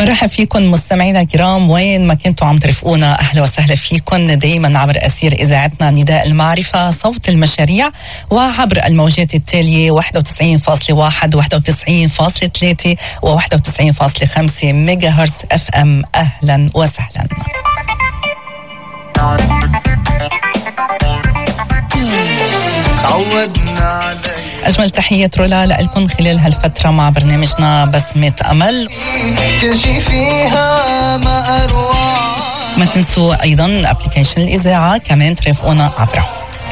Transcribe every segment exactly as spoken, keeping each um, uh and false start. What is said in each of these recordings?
برحب فيكم مستمعينا الكرام وين ما كنتوا عم ترفقونا. أهلا وسهلا فيكم دايما عبر أثير إذاعتنا نداء المعرفة صوت المشاريع وعبر الموجات التالية واحد وتسعين فاصلة واحد واحد وتسعين فاصلة ثلاثة و واحد وتسعين فاصلة خمسة ميجا هرتز اف ام. أهلا وسهلا. أجمل تحية رولا لكم خلال هالفترة مع برنامجنا بسمة أمل. ما تنسوا أيضا أبليكيشن الإذاعة كمان ترافقونا عبره.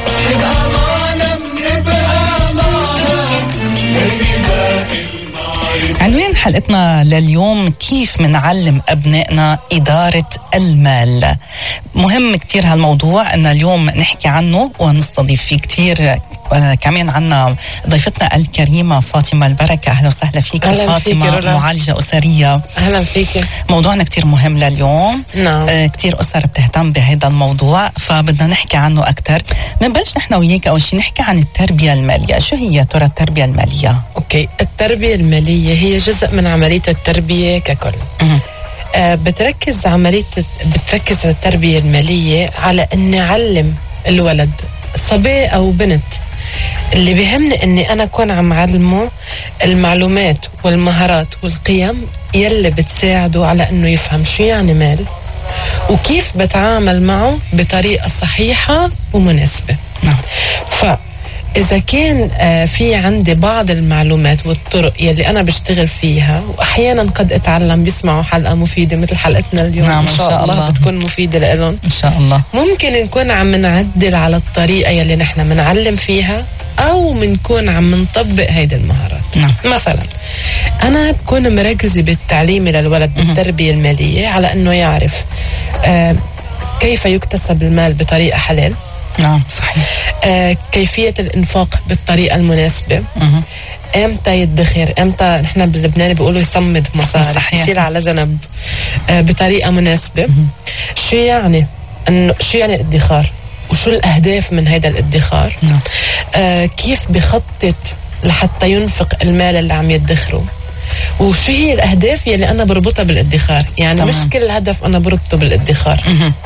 عنوان حلقتنا لليوم كيف منعلم أبنائنا إدارة المال. مهم كتير هالموضوع أن اليوم نحكي عنه ونستضيف فيه كتير. آه كمان عنا ضيفتنا الكريمة فاطمة البركة. أهلا وسهلا فيك فاطمة، معالجة أسرية. أهلا فيك. موضوعنا كتير مهم لليوم. نعم. آه كتير أسر بتهتم بهذا الموضوع فبدنا نحكي عنه أكتر. منبلش نحن وياك أول شيء نحكي عن التربية المالية. شو هي ترى التربية المالية؟ أوكي، التربية المالية هي جزء من عملية التربية ككل. آه بتركز عملية بتركز التربية المالية على أن نعلم الولد صبي أو بنت. اللي بيهمني أني أنا أكون عم علمه المعلومات والمهارات والقيم يلي بتساعده على أنه يفهم شو يعني مال وكيف بتعامل معه بطريقة صحيحة ومناسبة. نعم. فإذا كان في عندي بعض المعلومات والطرق يلي أنا بشتغل فيها وأحيانا قد أتعلم بيسمعوا حلقة مفيدة مثل حلقتنا اليوم. نعم. إن شاء الله بتكون مفيدة لهم إن شاء الله. ممكن نكون عم نعدل على الطريقة يلي نحن منعلم فيها أو منكون عم نطبق هيدا المهارات. نعم. مثلا أنا بكون مركزة بالتعليم للولد بالتربية المالية على أنه يعرف آه كيف يكتسب المال بطريقة حلال. نعم صحيح. آه كيفية الإنفاق بالطريقة المناسبة. مه. امتى يدخر، امتى نحن باللبناني بيقولوا يصمد مصاري، يشيل على جنب آه بطريقة مناسبة. مه. شو يعني انه شو يعني الادخار وشو الأهداف من هذا الادخار. نعم. آه كيف بخطط لحتى ينفق المال اللي عم يدخره وشو هي الأهداف يلي أنا بربطها بالادخار. يعني طبعا. مش كل هدف أنا بربطه بالادخار.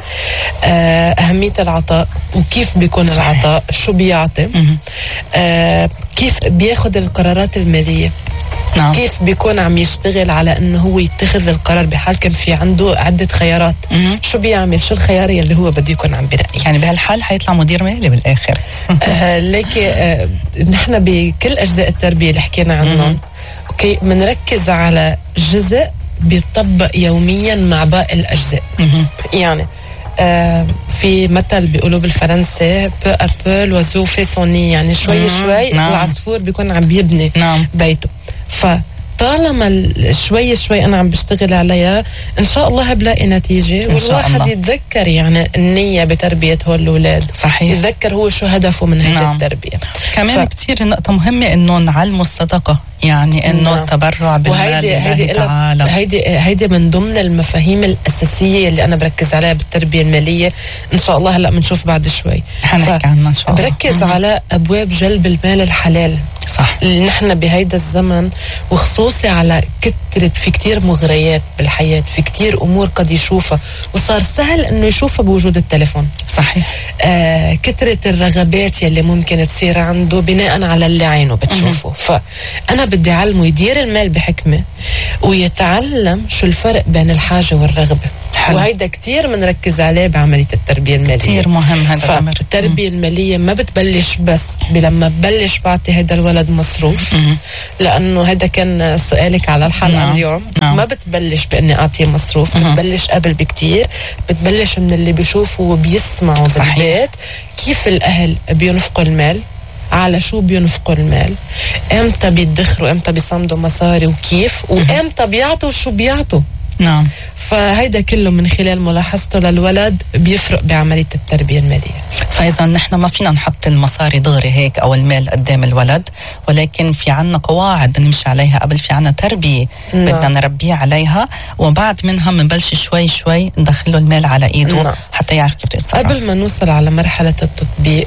آه أهمية العطاء وكيف بيكون صحيح. العطاء شو بيعطي. آه كيف بياخد القرارات المالية. نعم. كيف بيكون عم يشتغل على انه هو يتخذ القرار بحال كان في عنده عدة خيارات. مم. شو بيعمل، شو الخيار اللي هو بده يكون عم بينقي. يعني بهالحال حيطلع مدير مالي بالاخر. آه لكن آه نحن بكل اجزاء التربية اللي حكينا عنهم اوكي بنركز على جزء بيطبق يوميا مع باقي الاجزاء. مم. يعني آه في مثل بيقولوا بالفرنسي بو ا بو لوازو في سون ني، يعني شوي مم. شوي. نعم. العصفور بيكون عم بيبني. نعم. بيته. فطالما شوي شوي أنا عم بشتغل عليها إن شاء الله بلاقي نتيجة. والواحد يتذكر يعني النية بتربية هول الأولاد. صحيح. يتذكر هو شو هدفه من هذه نعم. التربية. كمان ف... كتير نقطة مهمة إنه نعلمه الصدقة، يعني إنه نعم. التبرع بالمال لله تعالى. هيدي هيدي من ضمن المفاهيم الأساسية اللي أنا بركز عليها بالتربية المالية. إن شاء الله هلأ بنشوف بعد شوي حنحكي عنها إن شاء الله. بركز م- على أبواب جلب المال الحلال. صح. اللي نحن بهيدا الزمن وخصوصي على كترة في كتير مغريات بالحياة، في كتير أمور قد يشوفها وصار سهل إنه يشوفها بوجود التليفون. صحيح. آه كترة الرغبات يلي ممكن تصير عنده بناء على اللي عينه بتشوفه. فأنا بدي علمه يدير المال بحكمة ويتعلم شو الفرق بين الحاجة والرغبة. حلو. وهيدا كتير منركز عليه بعملية التربية المالية. كتير مهم هذا الأمر. التربية المالية ما بتبلش بس بلما ببلش بعطي هيدا الولد مصروف. م- لأنه هيدا كان سؤالك على الحلقة نعم. اليوم نعم. ما بتبلش بأني أعطيه مصروف. م- بتبلش قبل بكتير، بتبلش من اللي بيشوفه وبيسمعه بالبيت. كيف الأهل بينفقوا المال، على شو بينفقوا المال، امتى بيدخروا، امتى بيصمدوا مصاري وكيف، وامتى بيعطوا وشو بيعطوا. نعم. فهيدا كله من خلال ملاحظته للولد بيفرق بعملية التربية المالية. فإذا نحن ما فينا نحط المصاري دغري هيك أو المال قدام الولد، ولكن في عنا قواعد نمشي عليها قبل، في عنا تربية نعم. بدنا نربيه عليها، وبعد منها منبلش شوي شوي ندخله المال على إيده نعم. حتى يعرف كيف يتصرف. قبل ما نوصل على مرحلة التطبيق م-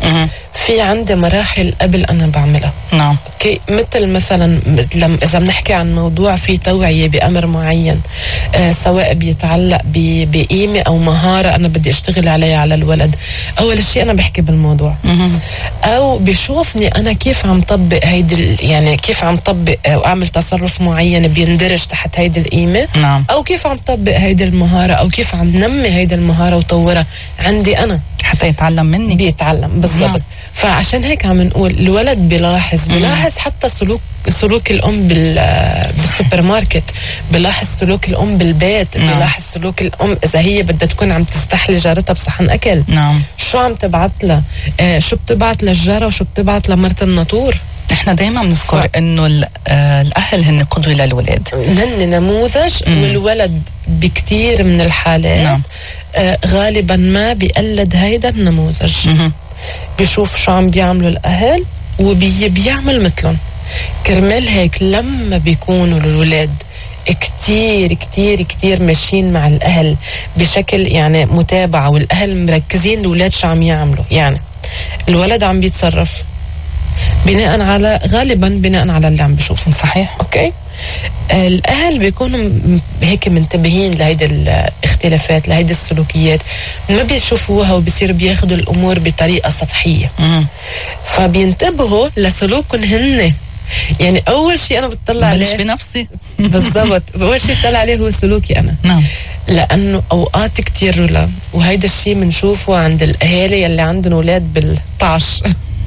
في عندي مراحل قبل أنا بعملها. نعم. اوكي، مثل مثلا لما اذا بنحكي عن موضوع في توعيه بامر معين، آه سواء بيتعلق بقيمه او مهاره انا بدي اشتغل عليها على الولد، اول شيء انا بحكي بالموضوع، او بشوفني انا كيف عم طبق هيدي، يعني كيف عم طبق او اعمل تصرف معين بيندرج تحت هيدي القيمه. نعم. او كيف عم طبق هيدي المهاره، او كيف عم نمي هيدي المهاره وطورها عندي انا حتى يتعلم مني. بيتعلم بالضبط. نعم. فعشان هيك عم نقول الولد بيلاحظ بيلاحظ حتى سلوك سلوك الام بالسوبر ماركت، بيلاحظ سلوك الام بالبيت. نعم. بيلاحظ سلوك الام اذا هي بدها تكون عم تستحلي جارتها بصحن اكل. نعم. شو عم تبعت لها، آه شو بتبعت للجاره وشو بتبعت لمرت الناطور. احنا دايما بنذكر ف... انه الاهل هن قدوه للولاد، هن نموذج. مم. والولد بكتير من الحالات نعم. آه غالبا ما بيقلد هيدا النموذج. مم. بيشوف شو عم بيعملوا الاهل وبيعمل مثلهم. كرمال هيك لما بيكونوا الولاد كتير كتير كتير ماشيين مع الاهل بشكل يعني متابعه، والاهل مركزين الولاد شو عم يعملوا، يعني الولد عم بيتصرف بناء على غالبا بناء على اللي عم بيشوفه. صحيح. اوكي. الاهل بيكونوا هيك منتبهين لهيدي الاختلافات، لهيدي السلوكيات، ما بيشوفوها وبصير بياخدوا الامور بطريقه سطحيه. مم. فبينتبهوا لسلوكهم هن. يعني اول شيء انا بتطلع عليه بلش بنفسي. بالضبط. اول شيء بتطلع عليه هو سلوكي انا. نعم. لانه اوقات كتير رولا، وهيدا الشيء بنشوفه عند الاهالي يلي عندهم اولاد بالطعش.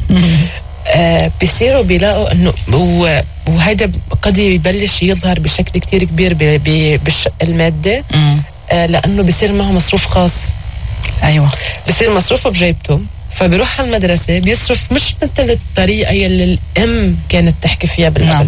آه بيصيروا بيلاقوا انه وهيدا قد يبلش يظهر بشكل كتير كبير بالشق المادي. آه لانه بيصير معه مصروف خاص. ايوه. بيصير مصروفه بجيبته، فبيروح على المدرسه بيصرف مش مثل الطريقه يلي الام كانت تحكي فيها بالقبل. نعم.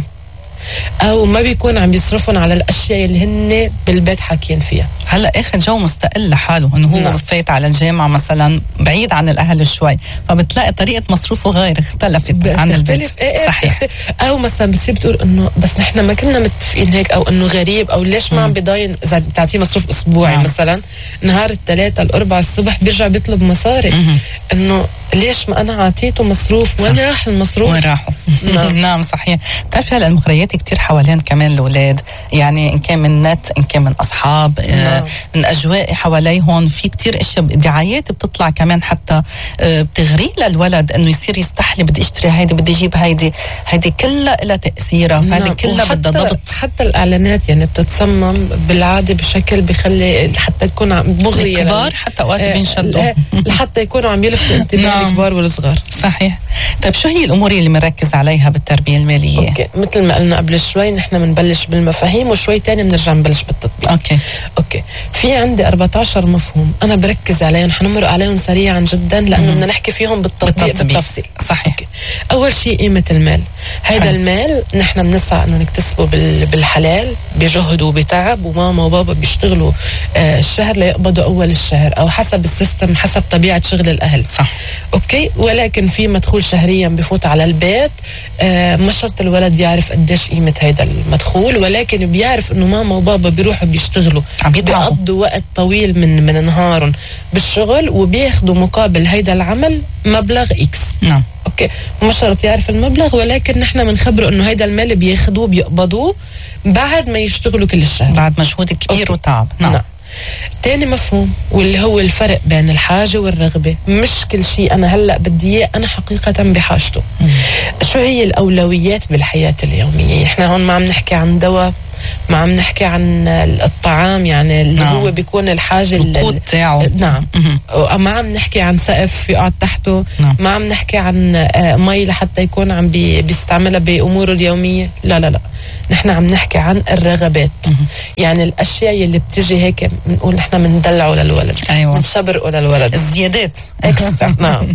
او ما بيكون عم يصرفون على الاشياء اللي هن بالبيت حاكيين فيها. هلا اخذ جو مستقل لحاله، انه هو نعم. فايت على الجامعه مثلا بعيد عن الاهل شوي، فبتلاقي طريقه مصروفه غير، اختلفت عن البيت. إيه صحيح. او مثلا بتصير بتقول انه بس نحن ما كنا متفقين هيك، او انه غريب، او ليش ما عم بضاين اذا بتعطيه مصروف اسبوعي. نعم. مثلا نهار الثلاثاء الاربعاء الصبح بيرجع بيطلب مصاري. انه ليش ما انا عطيته مصروف، وين راح المصروف؟ وين راحوا؟ نعم. نعم صحيح. بتعرفي هلا المغريات كتير حوالين كمان الاولاد، يعني ان كان من نت، ان كان من اصحاب، نعم. من اجواء حواليهم، في كتير اشياء دعايات بتطلع كمان حتى بتغري للولد انه يصير يستحلي، بدي اشتري هيدي، بدي اجيب هيدي، هيدي كلها لها تاثيرها. فهذه نعم. كلها بدها ضبط. حتى الاعلانات يعني بتتصمم بالعاده بشكل بخلي حتى تكون مغريه الكبار، حتى اوقات بينشدوا لحتى يكونوا عم يلفتوا انتباه الكبار والصغار. صحيح. طيب شو هي الامور اللي بنركز عليها بالتربيه الماليه؟ اوكي، مثل ما قلنا قبل شوي نحن بنبلش بالمفاهيم، وشوي تاني بنرجع نبلش بالتطبيق. اوكي. اوكي. في عندي أربعة عشر مفهوم انا بركز عليهم، حنمرق عليهم سريعا جدا لانه بدنا نحكي فيهم بالتطبيق بالتفصيل. صحيح. أوكي. اول شيء قيمه المال. هيدا المال نحن بنسعى انه نكتسبه بالحلال بجهد وبتعب، وماما وبابا بيشتغلوا آه الشهر ليقبضوا اول الشهر، او حسب السيستم، حسب طبيعه شغل الاهل. صح. اوكي. ولكن في مدخول شهريا بفوت على البيت. آه مش شرط الولد يعرف قديش قيمه هيدا المدخول، ولكن بيعرف انه ماما وبابا بيروحوا بيشتغلوا، بيقضوا وقت طويل من من نهارهم بالشغل، وبياخذوا مقابل هيدا العمل مبلغ اكس. نعم. اوكي. مش شرط يعرف المبلغ، ولكن نحن بنخبره انه هيدا المال بياخذوه بيقبضوه بعد ما يشتغلوا كل الشهر، بعد مجهود كبير. أوكي. وتعب. نعم. نعم. تاني مفهوم واللي هو الفرق بين الحاجة والرغبة. مش كل شيء أنا هلأ بدي إياه أنا حقيقة بحاجته. مم. شو هي الأولويات بالحياة اليومية؟ إحنا هون ما عم نحكي عن دواء، ما عم نحكي عن الطعام يعني اللي نعم. هو بيكون الحاجة القوت تاعه. نعم. ما عم نحكي عن سقف يقعد تحته. نعم. ما عم نحكي عن مي لحتى يكون عم بي بيستعملها بأموره اليومية. لا لا لا، نحن عم نحكي عن الرغبات. مم. يعني الأشياء اللي بتجي هيك بنقول نحن بندلعه للولد. أيوة. بنشبرقه للولد، الزيادات اكسترا. نعم.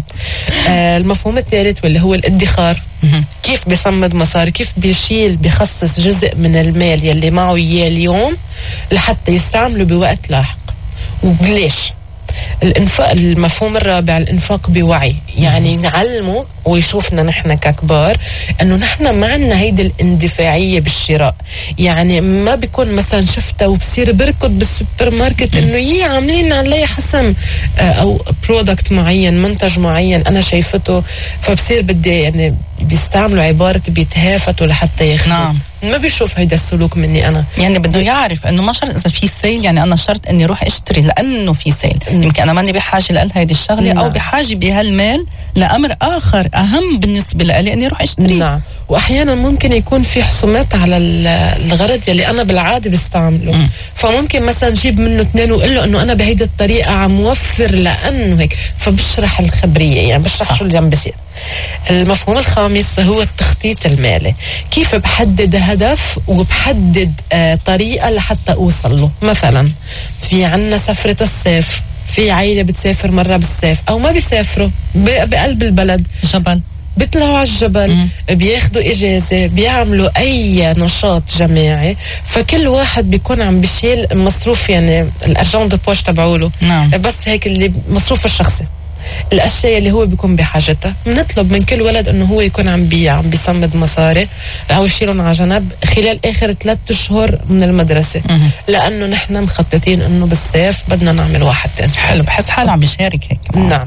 آه المفهوم الثالث واللي هو الادخار. مم. كيف بيصمد مصاري، كيف بيشيل بيخصص جزء من المال يلي معه اياه اليوم لحتى يستعمله بوقت لاحق. وليش؟ الانفاق. المفهوم الرابع الانفاق بوعي، يعني نعلمه ويشوفنا نحن ككبار انه نحن ما عندنا هيدي الاندفاعيه بالشراء. يعني ما بيكون مثلا شفتها وبصير بركض بالسوبر ماركت انه يي عاملين علي حسم او برودكت معين، منتج معين انا شايفته، فبصير بدي يعني بيستعملوا عباره بيتهافتوا لحتى ياخذوا. نعم. ما بيشوف هيدا السلوك مني انا. يعني بده يعرف انه ما شرط اذا في سيل، يعني انا شرط اني اروح اشتري لانه في سيل. م. يمكن انا ماني بحاجه لقل هيدي الشغله. نعم. او بحاجه بهالمال لامر اخر اهم بالنسبه لي اني اروح اشتري. نعم. واحيانا ممكن يكون في خصومات على الغرض يلي انا بالعاده بستعمله. م. فممكن مثلا جيب منه اثنين واقول له انه انا بهيدي الطريقه عم وفر لانه هيك، فبشرح الخبريه، يعني بشرح صح. شو اللي عم بيصير. المفهوم الخامس هو التخطيط المالي. كيف بحدد هدف وبحدد آه طريقة لحتى أوصل له. مثلا في عنا سفرة الصيف، في عائلة بتسافر مرة بالصيف أو ما بيسافروا بقلب البلد، جبل بيطلعوا على الجبل. مم. بياخدوا إجازة، بيعملوا أي نشاط جماعي، فكل واحد بيكون عم بيشيل مصروف، يعني الأرجون دو بوش تبعوله. نعم. بس هيك اللي مصروف الشخصي، الاشياء اللي هو بيكون بحاجتها. بنطلب من كل ولد انه هو يكون عم بي عم بيصمد مصاري او يشيلهم على جنب خلال اخر ثلاث اشهر من المدرسه. مم. لانه نحن مخططين انه بالصيف بدنا نعمل واحد تاني. حلو، بحس حالي عم بيشارك هيك. نعم.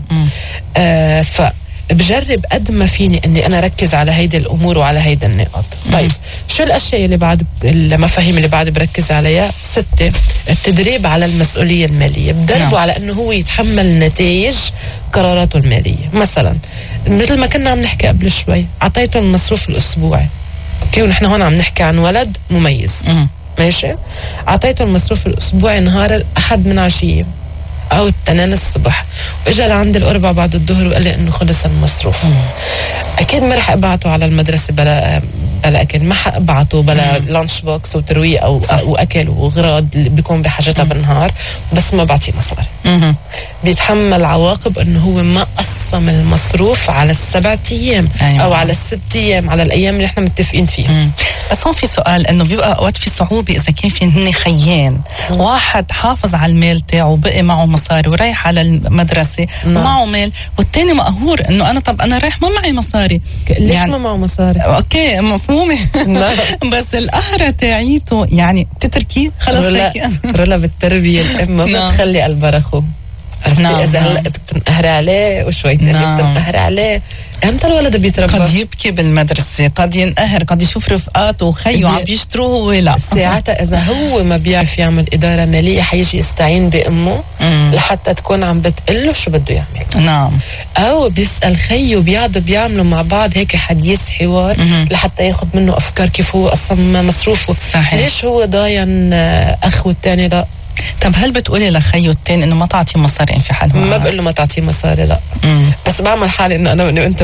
آه ف بجرب قد ما فيني اني انا اركز على هيدي الامور وعلى هيدي النقاط. طيب شو الاشياء اللي بعد، المفاهيم اللي بعد بركز عليها؟ ستة، التدريب على المسؤوليه الماليه. بدربه نعم. على انه هو يتحمل نتائج قراراته الماليه. مثلا مثل ما كنا عم نحكي قبل شوي، اعطيته المصروف الاسبوعي، اوكي، ونحن هون عم نحكي عن ولد مميز. م. ماشي، اعطيته المصروف الاسبوعي نهار الاحد من عشيه او التنين الصبح، واجا لعند الاربع بعد الظهر وقال لي انه خلص المصروف. مم. اكيد ما رح ابعته على المدرسه بلا بلا اكل، ما حابعته بلا لانش بوكس وترويق او صح. واكل واغراض اللي بيكون بحاجتها بالنهار، بس ما بعطيه مصاري. مم. بيتحمل عواقب انه هو ما قسم المصروف على السبع ايام. أيوة. او على الست ايام، على الايام اللي احنا متفقين فيها. مم. بس هون في سؤال، انه بيبقى اوقات في صعوبه اذا كان في هن خيان. مم. واحد حافظ على المال تاعه وبقي معه مصاري ورايح على المدرسه ومعه مال، والتاني مقهور انه انا طب انا رايح ما معي مصاري. ليش يعني ما معه مصاري؟ اوكي مفهومه. بس القهرة تاعيته يعني بتتركيه خلص هيك. رولا بالتربيه الام ما بتخلي قلبها رخو. نعم. اذا هلا بتنقهر عليه وشوي تاني بتنقهر عليه، امتى الولد بيتربى؟ قد يبكي بالمدرسه، قد ينقهر، قد يشوف رفقاته وخيه عم بيشتروه وهو لا. ساعتها اذا هو ما بيعرف يعمل اداره ماليه حيجي يستعين بامه مم. لحتى تكون عم بتقله شو بده يعمل. نعم. او بيسال خيه، بيقعدوا بيعملوا مع بعض هيك حديث حوار مم. لحتى ياخذ منه افكار كيف هو قسم مصروفه. صحيح. ليش هو ضاين اخ والثاني لا؟ طب هل بتقولي لخيو التاني انه ما تعطيه مصاري في حال ما بقول له ما تعطيه مصاري لا. مم. بس بعمل حالي انه انا وانت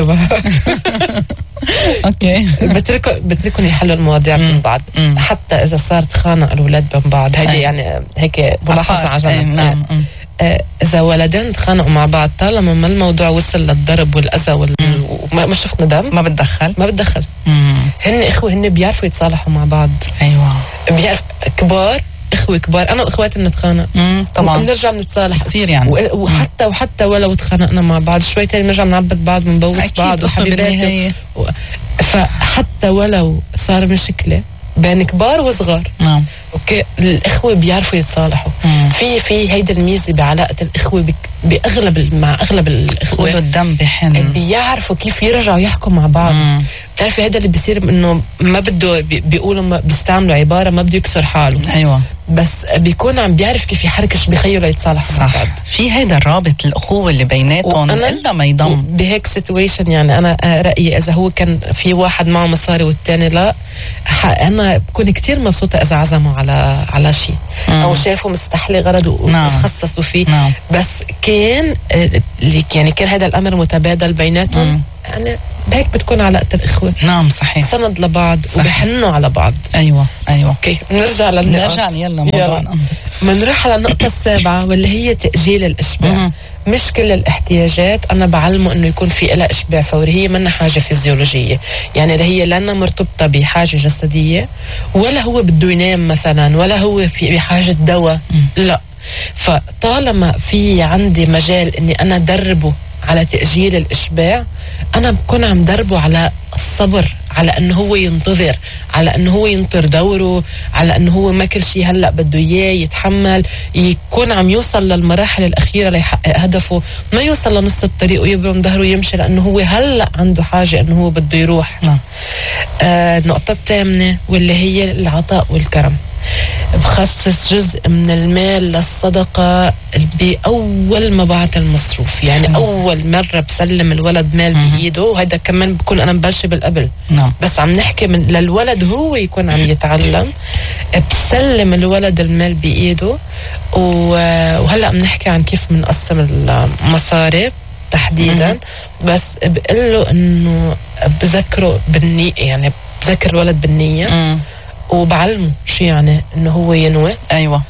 اوكي. بتركوا بتركوا يحلوا المواضيع من بعض. مم. حتى اذا صارت خانق الاولاد بين بعض، هيدي يعني هيك ملاحظه على جنب. نعم. آه اذا ولدين تخانقوا مع بعض طالما ما الموضوع وصل للضرب والاذى وال... وما شفنا دم، ما بتدخل ما بتدخل. مم. هن اخوه، هن بيعرفوا يتصالحوا مع بعض. ايوه بيعرف كبار، اخوه كبار، انا واخواتي بنتخانق طبعا، بنرجع بنتصالح كثير يعني. وحتى وحتى ولو تخانقنا مع بعض شوي تاني بنرجع بنعبد بعض، بنبوس بعض وحبيباتي و... فحتى ولو صار مشكله بين كبار وصغار. نعم. اوكي، الاخوه بيعرفوا يتصالحوا. مم. في في هيدا الميزه بعلاقه الاخوه بك باغلب مع اغلب الاخوه ولو الدم بحن بيعرفوا كيف يرجعوا يحكوا مع بعض. مم. بتعرفي هذا اللي بيصير انه ما بده بيقولوا ما بيستعملوا عباره ما بده يكسر حاله. ايوه، بس بيكون عم بيعرف كيف يحركش بخيه ليتصالحوا مع بعض. في هيدا الرابط الاخوه اللي بيناتهم الا ما يضم بهيك سيتويشن. يعني انا رايي اذا هو كان في واحد معه مصاري والثاني لا، انا بكون كتير مبسوطه اذا عزموا على على شيء او شافوا مستحلي غرض وتخصصوا فيه. نعم. بس كان يعني كان هذا الامر متبادل بيناتهم. يعني بهيك بتكون علاقة الإخوة. نعم صحيح، سند لبعض وبحنوا على بعض. أيوة أيوة. أوكي، نرجع للنقاط. نرجع يلا موضوعنا. منروح على النقطة السابعة واللي هي تأجيل الإشباع. مم. مش كل الاحتياجات أنا بعلمه إنه يكون في لها إشباع فوري، هي منها حاجة فيزيولوجية، يعني لا هي لنا مرتبطة بحاجة جسدية ولا هو بده ينام مثلا ولا هو في بحاجة دواء. لا، فطالما في عندي مجال اني انا دربه على تأجيل الإشباع، أنا بكون عم دربه على الصبر، على أنه هو ينتظر، على أنه هو ينطر دوره، على أنه هو ما كل شيء هلأ بده إياه يتحمل، يكون عم يوصل للمراحل الأخيرة ليحقق هدفه، ما يوصل لنص الطريق ويبرم ظهره ويمشي، لأنه هو هلأ عنده حاجة أنه هو بده يروح. نعم. آه النقطة الثامنة واللي هي العطاء والكرم. بخصص جزء من المال للصدقة بأول ما بعت المصروف، يعني م. أول مرة بسلم الولد مال م. بإيده، وهذا كمان بكون أنا مبلشة بالقبل نعم. بس عم نحكي من للولد هو يكون عم يتعلم، بسلم الولد المال بإيده، وهلأ بنحكي عن كيف بنقسم المصاري تحديدا، م. بس بقول له إنه بذكره بالنية، يعني بذكر الولد بالنية م. وبعلمه شو يعني انه هو ينوي. ايوه.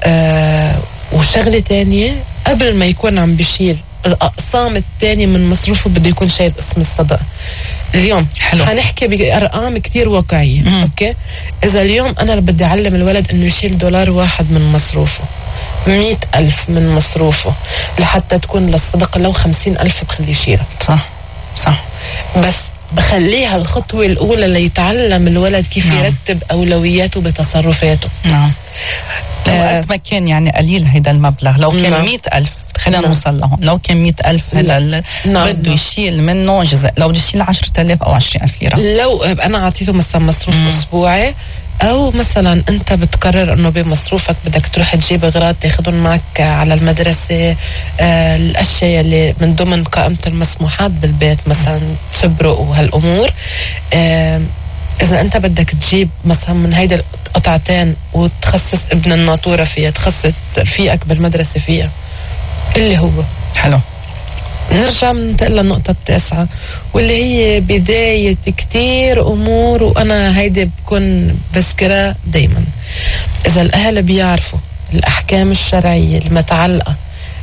آه وشغله تانية، قبل ما يكون عم بيشيل الاقسام الثانيه من مصروفه بده يكون شايل اسم الصدقه. اليوم حلو. حنحكي بارقام كتير واقعيه. مم. اوكي، اذا اليوم انا بدي اعلم الولد انه يشيل دولار واحد من مصروفه، مئة ألف من مصروفه لحتى تكون للصدقه، لو خمسين ألف بخليه يشيلها. صح صح. بس بخليها الخطوة الأولى ليتعلم الولد كيف نعم. يرتب أولوياته بتصرفاته. نعم. لو آه قد ما كان يعني قليل هيدا المبلغ، لو كان نعم. مئة ألف خلينا نعم. نوصل لهم، لو كان مئة ألف هذا نعم. بده يشيل منه جزء، لو بده يشيل عشرة آلاف أو عشرين ألف ليرة، لو أنا عطيته مثلا مصروف مم. أسبوعي، أو مثلا أنت بتقرر أنه بمصروفك بدك تروح تجيب أغراض تاخدهم معك على المدرسة، آه الأشياء اللي من ضمن قائمة المسموحات بالبيت، مثلا تبرق وهالأمور. آه إذا أنت بدك تجيب مثلا من هيدا القطعتين وتخصص ابن الناطورة فيها، تخصص رفيقك بالمدرسة فيها، اللي هو حلو. نرجع ننتقل للنقطة التاسعة واللي هي بداية كتير أمور، وأنا هيدي بكون بذكرها دايما. إذا الأهل بيعرفوا الأحكام الشرعية المتعلقة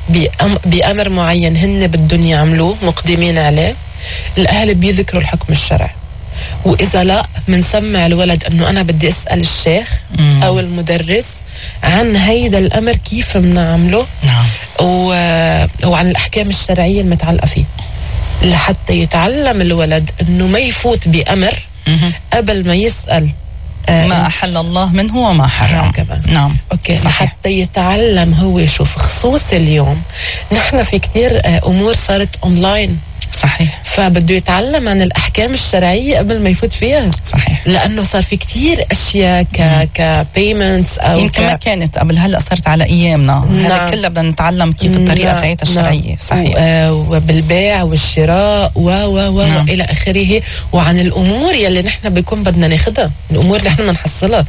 بأمر معين هن بدهم يعملوه مقدمين عليه، الأهل بيذكروا الحكم الشرعي. وإذا لا، منسمع الولد أنه أنا بدي أسأل الشيخ مم. أو المدرس عن هيدا الأمر كيف بنعمله نعم. و... وعن الأحكام الشرعية المتعلقة فيه، لحتى يتعلم الولد أنه ما يفوت بأمر مم. قبل ما يسأل آه ما أحل الله منه وما حرم. هكذا نعم. أوكي. صحيح. لحتى يتعلم هو يشوف، خصوص اليوم نحن في كتير أمور صارت أونلاين. صحيح. فبده يتعلم عن الأحكام الشرعية قبل ما يفوت فيها. صحيح. لأنه صار في كتير أشياء ك كبيمنتس أو يمكن ما كانت قبل، هلا صارت على أيامنا. نعم. هلا كلها بدنا نتعلم كيف الطريقة نعم. تاعتها الشرعية. نعم. صحيح. وبالبيع والشراء و و و نعم. إلى آخره، وعن الأمور يلي نحن بيكون بدنا ناخدها، الأمور اللي نحن بنحصلها.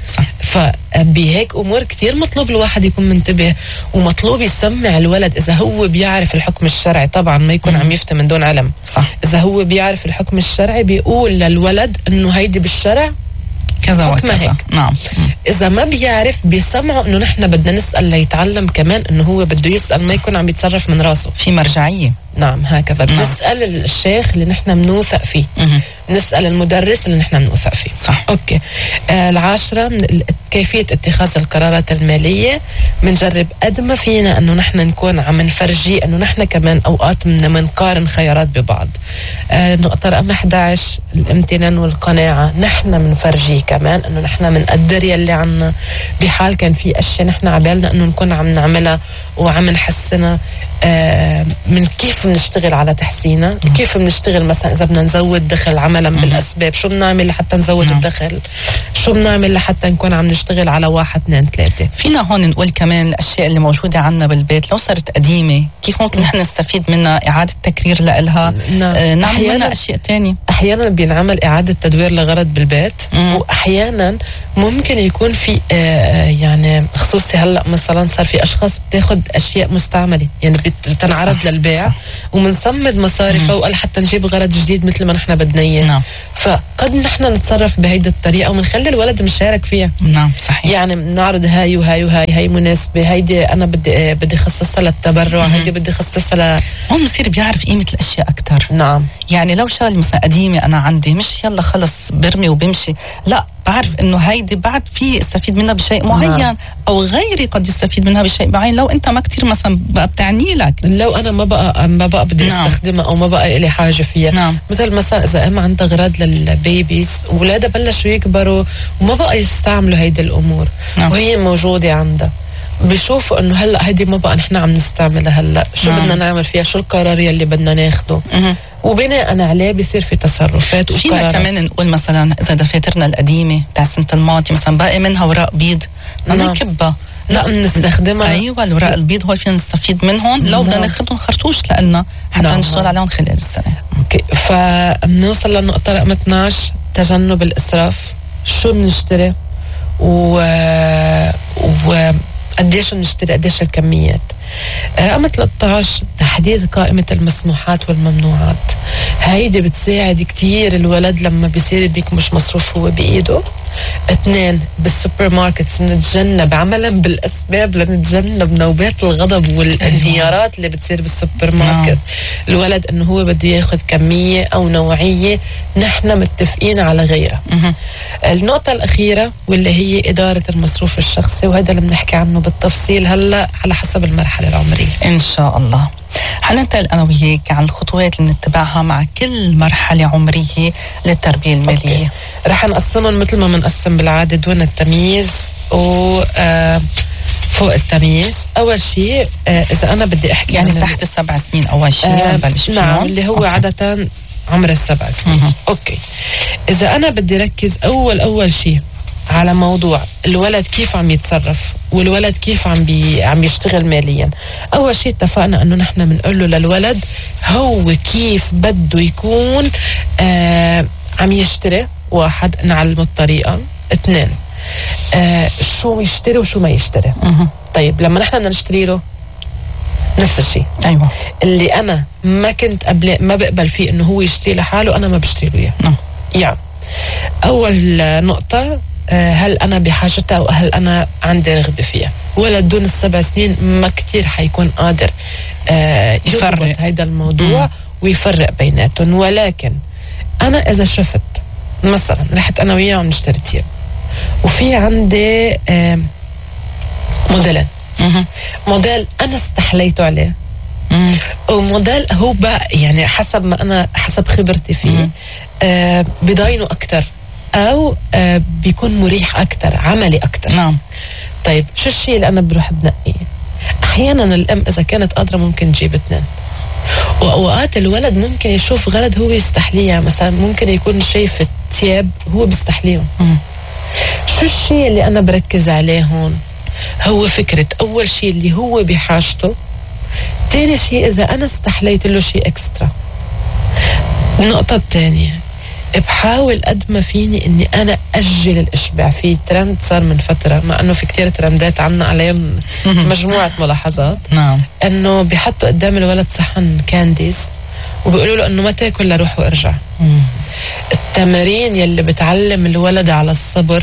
فبهيك أمور كتير مطلوب الواحد يكون منتبه، ومطلوب يسمع الولد إذا هو بيعرف الحكم الشرعي، طبعا ما يكون مم. عم يفتي من دون علم. صح. إذا هو بيعرف الحكم الشرعي بيقول للولد إنه هيدي بالشرع كذا وكذا. نعم. إذا ما بيعرف بيسمعه إنه نحن بدنا نسأل ليتعلم كمان إنه هو بده يسأل، ما يكون عم يتصرف من راسه، في مرجعية. نعم هكذا. نعم. بنسأل الشيخ اللي نحن بنوثق فيه، مه. نسأل المدرس اللي نحن بنوثق فيه. صح. أوكي. آه العاشرة من كيفية اتخاذ القرارات المالية، بنجرب قد ما فينا انه نحن نكون عم نفرجي انه نحن كمان اوقات بدنا منقارن خيارات ببعض. آه نقطة رقم أحد عشر الامتنان والقناعة، نحن بنفرجي كمان انه نحن بنقدر يلي عنا، بحال كان في اشياء نحن عبالنا انه نكون عم نعملها وعم نحسنها، آه من كيف بنشتغل على تحسينها، كيف بنشتغل مثلا اذا بدنا نزود دخل عملا بالاسباب، شو بنعمل لحتى نزود الدخل، شو بنعمل لحتى نكون عم نشتغل على واحد اثنين ثلاثة. فينا هون نقول كمان الأشياء اللي موجودة عنا بالبيت لو صارت قديمة كيف ممكن نحن نستفيد منها، إعادة تكرير لإلها، نعم. آه نعمل منها أشياء تانية. أحيانا بينعمل إعادة تدوير لغرض بالبيت، مم. وأحيانا ممكن يكون في آه يعني خصوصي هلأ مثلا صار في أشخاص بتاخد أشياء مستعملة يعني بتنعرض صح. للبيع، ومنصمد مصاري فوقها لحتى نجيب غرض جديد مثل ما نحن بدنا إياه. نعم. فقد نحن نتصرف بهيدي الطريقة ومنخلي الولد مشارك فيها. نعم صحيح. يعني نعرض هاي وهاي وهاي، هاي مناسبة، هيدي أنا بدي بدي خصصها للتبرع، هيدي بدي خصصها ل هون بصير بيعرف قيمة الأشياء أكتر. نعم. يعني لو شغلة مثلا قديمة أنا عندي، مش يلا خلص برمي وبمشي، لا بعرف انه هيدي بعد في استفيد منها بشيء معين. نعم. او غيري قد يستفيد منها بشيء معين لو انت ما كتير مثلا بقى بتعني لك، لو انا ما بقى ما بقى بدي نعم. استخدمها او ما بقى لي حاجه فيها. نعم. مثل مثلا اذا ام عندها اغراض للبيبيز واولادها بلشوا يكبروا وما بقى يستعملوا هيدي الامور. نعم. وهي موجوده عندها، بشوفوا انه هلا هيدي ما بقى نحن عم نستعملها، هلا شو نعم. بدنا نعمل فيها، شو القرار يلي بدنا ناخده، وبناء عليه بيصير في تصرفات وقرارات. فينا كمان نقول مثلا اذا دفاترنا القديمه تاع سنه الماضي مثلا باقي منها ورق بيض ما نعم. نكبها، لا بنستخدمها. ايوه الورق البيض هو فينا نستفيد منهم لو بدنا ناخذهم خرطوش لنا حتى نعم. نشتغل عليهم خلال السنه. اوكي، فبنوصل للنقطه رقم اثناشر، تجنب الاسراف. شو بنشتري و و قديش بنشتري، قديش الكميات. رقم ثلاثة عشر، تحديد قائمة المسموحات والممنوعات. هيدي بتساعد كتير الولد لما بيصير بيك مش مصروف هو بإيده. اثنين، بالسوبر ماركتس نتجنب عملا بالأسباب لنتجنب نوبات الغضب والانهيارات اللي بتصير بالسوبر ماركت. الولد انه هو بده ياخذ كمية او نوعية نحن متفقين على غيرها. النقطة الأخيرة واللي هي إدارة المصروف الشخصي، وهذا اللي بنحكي عنه بالتفصيل هلا على حسب المرحلة العمرية إن شاء الله. حننتقل أنا وياك عن الخطوات اللي بنتبعها مع كل مرحلة عمرية للتربية المالية. أوكي. رح نقسمهم مثل ما بنقسم بالعادة، دون التمييز و آه فوق التمييز. أول شيء آه إذا أنا بدي أحكي يعني تحت السبع سنين أول شيء آه نبلش نعم، اللي هو أوكي. عادة عمر السبع سنين. مه. أوكي، إذا أنا بدي ركز أول أول شيء على موضوع الولد كيف عم يتصرف والولد كيف عم بي عم يشتغل ماليا. اول شيء اتفقنا انه نحن بنقول له للولد هو كيف بده يكون آه عم يشتري. واحد، نعلمه الطريقه. اثنين، آه شو يشتري وشو ما يشتري. أه. طيب لما نحن بدنا نشتري له نفس الشيء. ايوه، اللي انا ما كنت قبل ما بقبل فيه انه هو يشتري لحاله انا ما بشتري له اياه. أه. يعني اول نقطه، هل أنا بحاجتها أو هل أنا عندي رغبة فيها. ولد دون السبع سنين ما كتير حيكون قادر آه يفرق هيدا الموضوع مم. ويفرق بيناتهم. ولكن أنا إذا شفت مثلا رحت أنا وياه عم نشتري تياب وفي عندي آه موديلين، موديل أنا استحليته عليه مم. وموديل هو بقى يعني حسب ما أنا حسب خبرتي فيه آه بضاينه أكتر أو آه بيكون مريح أكتر، عملي أكتر. نعم. طيب شو الشيء اللي أنا بروح بنقيه؟ أحيانا الأم إذا كانت قادرة ممكن تجيب اثنين، وأوقات الولد ممكن يشوف غرض هو يستحليها. مثلا ممكن يكون شايف الثياب هو بيستحليهم. شو الشيء اللي أنا بركز عليه هون؟ هو فكرة أول شيء اللي هو بحاجته، تاني شيء إذا أنا استحليت له شيء إكسترا. النقطة الثانية، بحاول قد ما فيني اني انا اجل الاشباع. في ترند صار من فتره، مع انه في كتير ترندات عنا عليهم مجموعه ملاحظات. نعم. انه بيحطوا قدام الولد صحن كانديز وبيقولوا له انه ما تاكل لروح وارجع. التمارين يلي بتعلم الولد على الصبر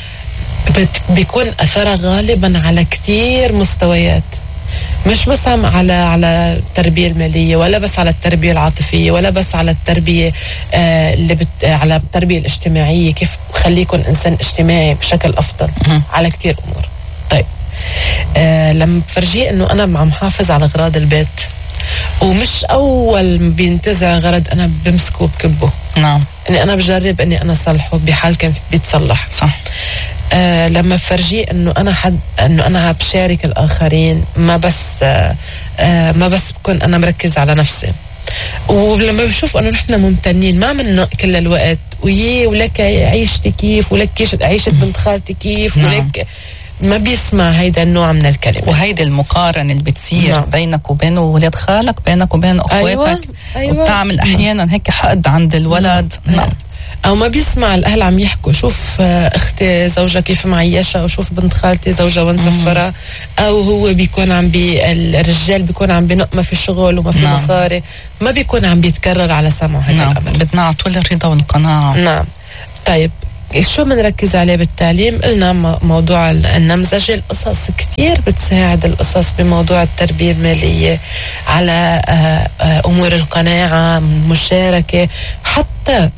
بيكون اثرها غالبا على كتير مستويات، مش بس على على التربية المالية ولا بس على التربية العاطفية ولا بس على التربية آه اللي بت على التربية الاجتماعية، كيف خليكن إنسان اجتماعي بشكل أفضل. م- على كتير أمور. طيب آه لما بفرجيه إنه أنا عم حافظ على أغراض البيت ومش أول بينتزع غرض أنا بمسكه وبكبه. نعم. إني أنا بجرب إني أنا صلحه بحال كان بيتصلح. صح. آه لما بفرجيه انه انا حد انه انا بشارك الاخرين، ما بس آه آه ما بس بكون انا مركز على نفسي. ولما بشوف انه نحن ممتنين ما عم كل الوقت ويي ولك عيشتي كيف ولك عيشة بنت خالتي كيف نعم. ولك ما بيسمع هيدا النوع من الكلمة. وهيدا المقارنة اللي بتصير نعم. بينك وبين ولاد خالك، بينك وبين اخواتك. أيوة. أيوة. وبتعمل احيانا هيك حقد عند الولد. نعم. نعم. او ما بيسمع الاهل عم يحكوا شوف اختي زوجها كيف معيشة، وشوف بنت خالتي زوجها وين سفرها، او هو بيكون عم بي الرجال بيكون عم بنق ما في شغل وما في نعم. مصاري، ما بيكون عم بيتكرر على سمعه هذا نعم. الامر. بدنا على طول الرضا والقناعة. نعم. طيب شو بنركز عليه بالتعليم؟ قلنا موضوع النمذجة. القصص كتير بتساعد القصص بموضوع التربية المالية على أمور القناعة، مشاركة، حتى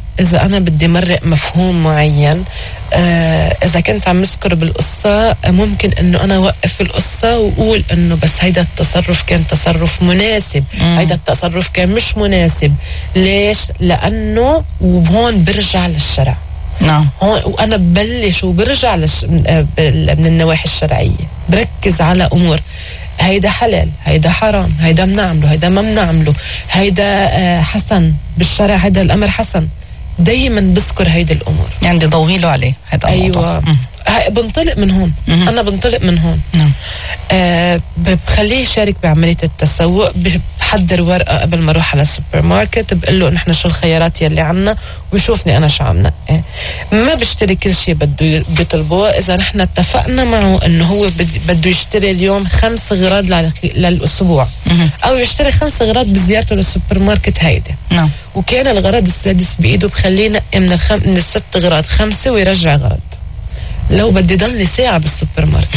إذا أنا بدي مرق مفهوم معين، آه إذا كنت عم مسكر بالقصة ممكن إنه أنا أوقف القصة وأقول إنه بس هيدا التصرف كان تصرف مناسب، مم. هيدا التصرف كان مش مناسب. ليش؟ لأنه وهون برجع للشرع. نعم. هون وأنا ببلش وبرجع لش من النواحي الشرعية، بركز على أمور هيدا حلال، هيدا حرام، هيدا بنعمله، هيدا ما بنعمله، هيدا آه حسن بالشرع، هيدا الأمر حسن. دايما بذكر هيدا الأمور، يعني بدي ضويله عليه هيدا الموضوع. أيوة. بنطلق من هون. مم. أنا بنطلق من هون. نعم. آه بخليه يشارك بعملية التسوق، بحضر ورقة قبل ما أروح على السوبر ماركت، بقول له نحن شو الخيارات يلي عنا وبشوفني أنا شو عم نقي. ما بشتري كل شيء بده بيطلبوه. إذا نحن اتفقنا معه إنه هو بده يشتري اليوم خمس غراض للأسبوع، مم. أو يشتري خمس غراض بزيارته للسوبر ماركت هيدا، نعم. وكان الغرض السادس بإيده، بخليه ينقي من, الخم... من الست غراض خمسة ويرجع غرض. لو بدي ضلني ساعة بالسوبر ماركت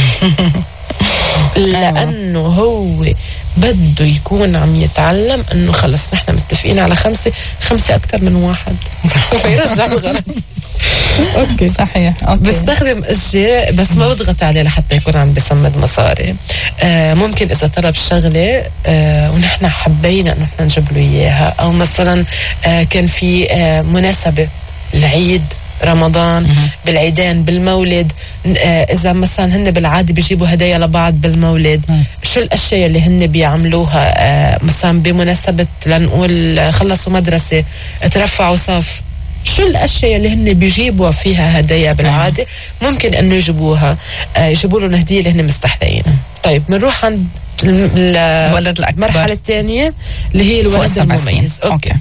لأنه هو بده يكون عم يتعلم إنه خلص نحن متفقين على خمسة خمسة أكتر من واحد فيرجع الغرض. أوكي صحيح. أوكي. بستخدم أشياء بس ما بضغط عليه لحتى يكون عم بيصمد مصاري. آه ممكن إذا طلب شغلة آه ونحن حبينا إنه نحن نجيب له إياها، أو مثلا آه كان في آه مناسبة، العيد، رمضان، مم. بالعيدين، بالمولد، آه إذا مثلا هن بالعادة بيجيبوا هدايا لبعض بالمولد، مم. شو الأشياء اللي هن بيعملوها آه مثلا بمناسبة لنقول خلصوا مدرسة، ترفعوا صف، شو الأشياء اللي هن بيجيبوا فيها هدايا بالعادة ممكن أنه يجيبوها، آه يجيبوا لهم هدية اللي هن مستحلينها. طيب بنروح عند الولد الأكبر، المرحلة الثانية اللي هي الولد المميز. أوكي, أوكي.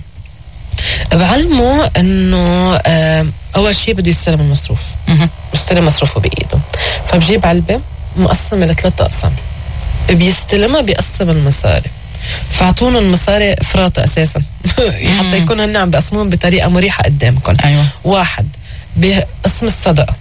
بعلمه انه آه اول شيء بده يستلم المصروف، يستلم مصروفه بايده، فبجيب علبه مقسمه لثلاث اقسام، بيستلمها بيقسم المصاري، فاعطونا المصاري افراط اساسا حتى يكونوا هن عم بقسموهم بطريقه مريحه قدامكم. أيوة. واحد بقسم الصدقه،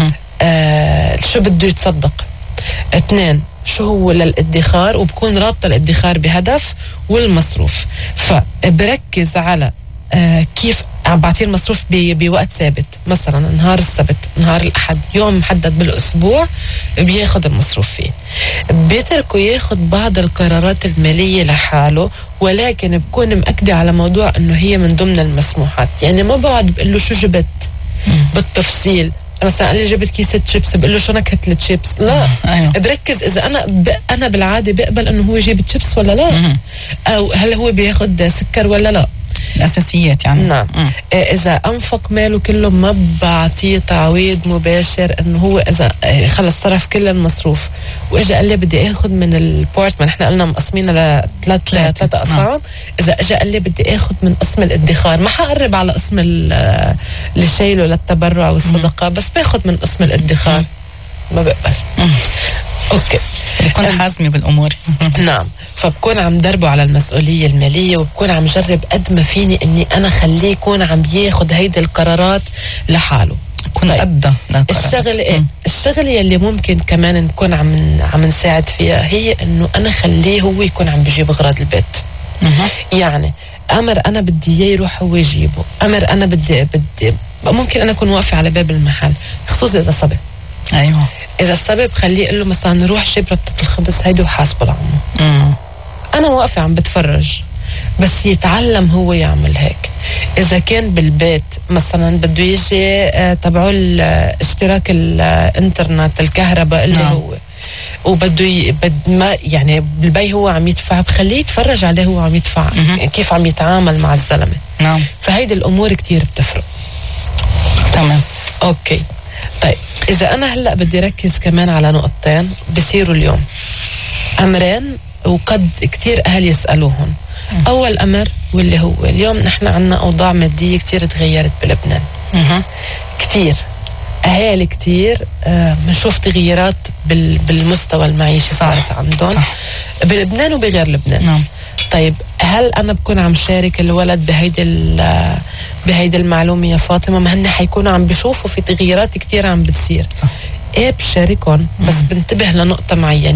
آه شو بده يتصدق. اثنين شو هو للادخار، وبكون رابطه الادخار بهدف والمصروف، فبركز على آه كيف عم بعطيه المصروف بوقت ثابت، مثلا نهار السبت، نهار الأحد، يوم محدد بالأسبوع بياخد المصروف فيه. بيتركه ياخد بعض القرارات المالية لحاله، ولكن بكون مأكدة على موضوع أنه هي من ضمن المسموحات. يعني ما بقعد بقول له شو جبت بالتفصيل، مثلا قال لي جبت كيسة شيبس، بقول له شو نكهة الشيبس؟ لا. أيوه. بركز اذا انا ب... انا بالعاده بقبل انه هو يجيب شيبس ولا لا، مم. او هل هو بياخد سكر ولا لا، الاساسيات يعني. نعم. مم. اذا انفق ماله كله ما بعطيه تعويض مباشر، انه هو اذا خلص صرف كل المصروف واجا قال لي بدي اخذ من البورت، ما نحن قلنا مقسمينها لثلاث ثلاث اقسام، اذا اجا قال لي بدي اخذ من قسم الادخار، ما حقرب على قسم الشيل للتبرع والصدقه، بس باخذ من قسم الادخار، ما بقبل. اوكي، بكون حازمه بالامور. نعم، فبكون عم دربه على المسؤوليه الماليه، وبكون عم جرب قد ما فيني اني انا خليه يكون عم ياخذ هيدي القرارات لحاله، يكون طيب. قدها الشغله ايه؟ الشغله اللي ممكن كمان نكون عم عم نساعد فيها هي انه انا خليه هو يكون عم بيجيب اغراض البيت. مه. يعني امر انا بدي اياه يروح هو يجيبه، امر انا بدي بدي ممكن انا اكون واقفه على باب المحل، خصوصا اذا صبي. ايوه، اذا السبب خليه يقول له مثلا نروح جيب ربطه الخبز هيدي وحاسبه لعمه. انا واقفه عم بتفرج، بس يتعلم هو يعمل هيك. اذا كان بالبيت مثلا بده يجي آه تبعوا اشتراك الانترنت الكهرباء اللي نعم. هو وبده ي... بد ما يعني بالبي هو عم يدفع، بخليه يتفرج عليه هو عم يدفع، م- كيف عم يتعامل مع الزلمه. نعم، فهيدي الامور كتير بتفرق. تمام، اوكي. طيب إذا أنا هلأ بدي ركز كمان على نقطتين بصيروا اليوم أمرين، وقد كتير أهل يسألوهم. م- أول أمر واللي هو اليوم نحن عنا أوضاع مادية كتير تغيرت بلبنان. م- كتير أهالي كتير بنشوف آه تغييرات بال بالمستوى المعيشي صارت عندهم صح. بلبنان وبغير لبنان. نعم. طيب هل أنا بكون عم شارك الولد بهيدي بهيدي المعلومة يا فاطمة؟ ما هن حيكونوا عم بيشوفوا في تغييرات كتير عم بتصير. صح. ايه بشاركهم، بس بنتبه لنقطة معينة.